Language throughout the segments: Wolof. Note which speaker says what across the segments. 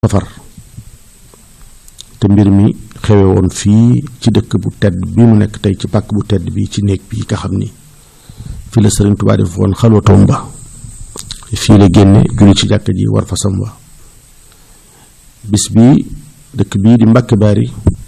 Speaker 1: safar te mbir mi xewe woon fii ci dëkk bu tedd bi mu nekk tey ci pàkk bu tedd bi ci néeg bi nga xam ni fii la Sëriñ Tuubaa def woon xalwatoom ba fii la génne julli ci jàkka ji war fasam wa bis bi dëkk bii di Mbàkke Bari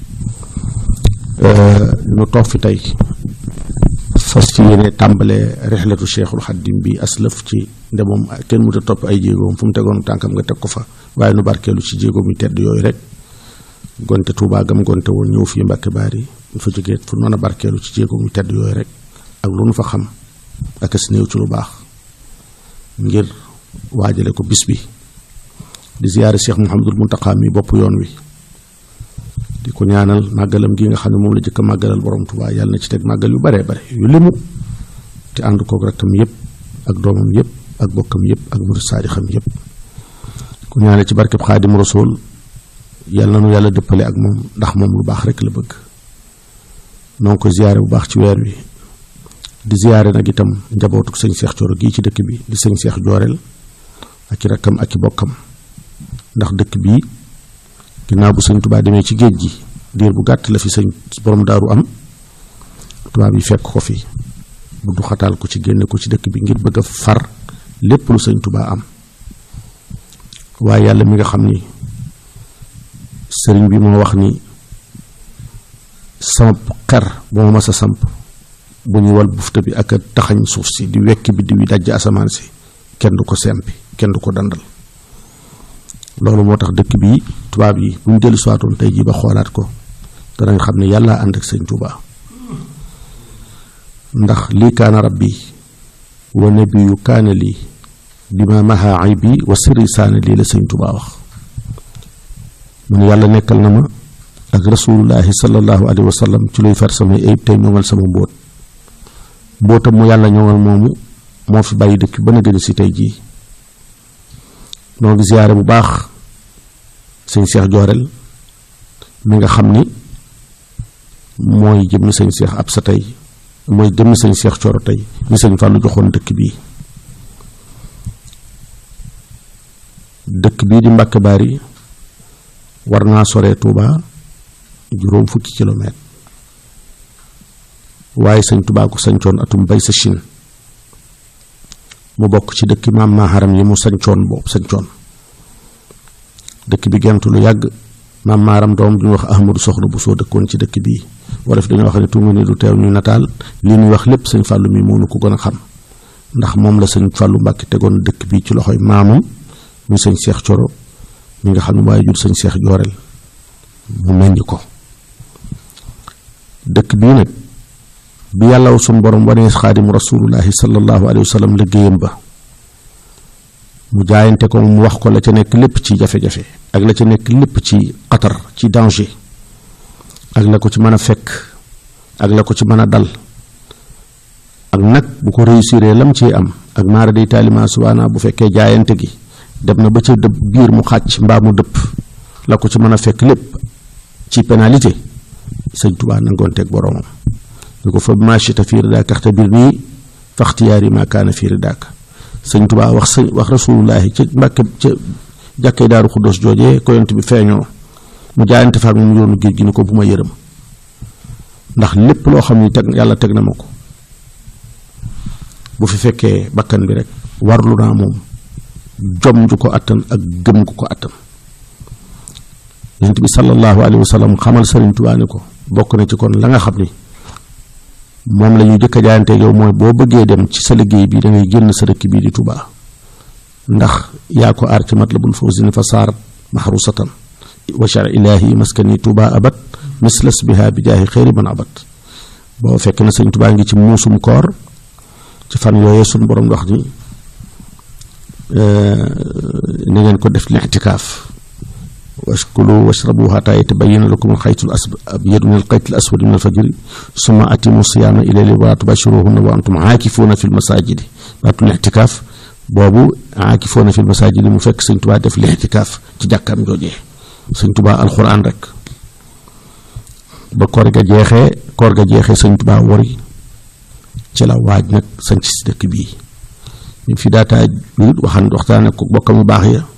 Speaker 1: ñu toog fi tey fas fi yéene tàmbale rexlatu Cheikhul Xaddim bi aslëf ci ndemoom kenn mu ta topp ay jéegoom fu mu tegoon tànkam nga teg ko fa waaye nu barkeelu ci jéegoom yu tedd yooyu rek gonte Tuubaa gam gonte woon ñëw fii Mbàkke Bari ñu fa jógee fu noon a barkeelu ci jéegoom yu tedd yooyu rek ak lu nu fa xam ak as néew ci lu baax ngir waajale ko bis bi di ziyaare Cheikh Mouhamadul Muntaqa mi bopp yoon wi di ko ñaanal màggalam gi nga xam ne moom la jëkk a màggalal borom Tuubaa yàlla na ci teg màggal yu bare bare yu limu te ànd kook rakkam yëpp ak doomam yëpp ak bokkam yëpp ak murid saadixam yëpp ku ñaanal ci barkeb Xaadim Rasuul yàlla na nu yàlla dëppale ak moom ndax moom lu baax rek la bëgg noo ngi ko ziyaare bu baax ci weer wi di ziyaare nag itam njabootuk sëñ Seex Coro gii ci dëkk bi di sëñ Seex Jooreel ak i rakkam ak i bokkam ndax dëkk bii ginnaaw bu sëñ Tuubaa demee ci géej gi diir bu gàtt la fi sëñ borom daaru am tubaab yi fekk ko fi bu du xataal ko ci génne ko ci dëkk bi ngir bëgg a far lépp lu sëñ Tuubaa am waaye yàlla mi nga xam ni sëriñ bi moo wax ni samp xer bu ma mas a samp bu ñu wal bufta bi ak a taxañ suuf si di wekk bi di wi dajj asamaan si kenn du ko sempi kenn du ko dandal loolu moo tax dëkk bi tubaab yi bu ñu dellu siwaatoon tey jii ba xoolaat ko danañ xam ne yàlla ànd ak sëñ Tuubaa ndax lii kaana rabbi wa nabiyu kaana lii bi ma maha aybi wa sirri saana lii la sëñ Tuubaa wax mu ne yàlla nekkal na ma ak rasulullahi sallallahu alayhi wa sallam ci luy far samay ayib tey ñoŋal sama mbootam mu yàlla ñoŋal moomu moo fi bàyyi dëkk ba na gën si tey jii noo ngi ziyaare bu baax sëñ Seex Jooreel mi nga xam ni mooy jëmmi sëñ Seex Absa tey mooy jëmmi sëñ Seex Coro tey mi sëñ Fàllu joxoon dëkk bii di Mbàkke Bari war naa soree Tuubaa juróom fukki kilomètre waaye sëñ Tuubaa ko sañcoon atum bay sa Chine mu bokk ci dëkk maam maaharam yi mu sañcoon dëkk bi gentu lu yàgg maam maaharam doom du ñu wax Ahmadu Soxna bu soo dëkkoon ci dëkk bii wala fi dañoo wax ne tungu ni du teew ñu nataal li ñuy wax lépp sëñ Fàllu mi moo nu ko gën a xam ndax moom la sëñ Fàllu Mbàkke tegoon dëkk bi ci loxoy maamam muy sëñ Seex Coro mi nga xam ne waaye jur sëñ Seex Jooreel mu meññ ko dëkk bii nag bi yàlla suñ borom wanee xaadimu rasulullahi sallallahu alayhi wa sallam liggéeyam ba mu jaayante ko mu wax ko la ca nekk lépp ci jafe-jafe ak la ca nekk lépp ci xatar ci danger ak la ko ci mën a fekk ak la ko ci mën a dal ak nag bu ko réussiree lam ci am ak maara day taalima subaana bu fekkee jaayante gi dem na ba ca dëpp biir mu xàcc mbaa mu dëpp la ko ci mën a fekk lépp ci pénalité sëñ Tuubaa nangoonteeg boroomam li ko fa machita fii ridaaka axtabir nii faxtiyaari maa kaana fii ridaaka sëñ Tuubaa wax rasulullahi ca Mbàkke ca jàkkee Daaru Xuddoos joojee ko yonent bi feeñoo mu jaayante faak moom yoonu géej gi ni ko bu ma yërëm ndax lépp loo xam ni yàlla teg na ma ko bu fi fekkee bakkan bi rek warlu naa moom jom ju ko attan ak gëm gu ko attan yonent bi sallallahu alayhi wa sallam xamal sëriñ Tuubaa ni ko bokk na ci kon la nga xam ni moom la ñuy jëkk a jaayante yow mooy boo bëggee dem ci sa liggéey bi da ngay génn sa dëkk bii di Tuubaa ndax yaa ko aar ci Matlabul Fawzayni fa saarat mahrusatan wa sha ilaahi maskani Tuubaa abat mislas biha bi jaahi xëyri man abat boo fekk na sëñ Tuubaa ngi ci muusum koor ci fan yooyee suñ borom wax ni na ngeen ko def li'tikaaf waskulu washrabu hatta yatabayyana lakum al-khaytul abyadu min al-khaytil aswadi min al-fajri summa atimu siyaama ila layli wa laa tubashiruhunna wa antum aakifuuna fil masaajidi baatul i'tikaaf boobu aakifuuna fil masaajidi mu fekk sëñ Tuubaa def li'tikaaf ci jàkkaam joojee sëñ Tuubaa alxuraan rek ba koor ga jeexee sëñ Tuubaa wori ci la waaj nag sanc si dëkk bii ñu fi daataa waxtaane ko bokkam yu baax ya